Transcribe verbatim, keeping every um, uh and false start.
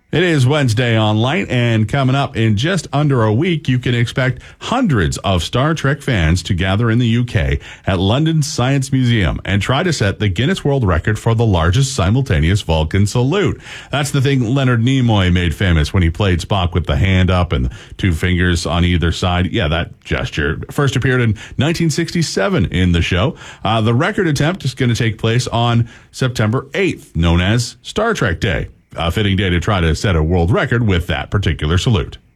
It is Wednesday on Light, and coming up in just under a week, you can expect hundreds of Star Trek fans to gather in the U K at London's Science Museum and try to set the Guinness World Record for the largest simultaneous Vulcan salute. That's the thing Leonard Nimoy made famous when he played Spock with the hand up and two fingers on either side. Yeah, that gesture first appeared in nineteen sixty-seven in the show. Uh, the record attempt is going to take place on September eighth, known as Star Trek Day. A fitting day to try to set a world record with that particular salute.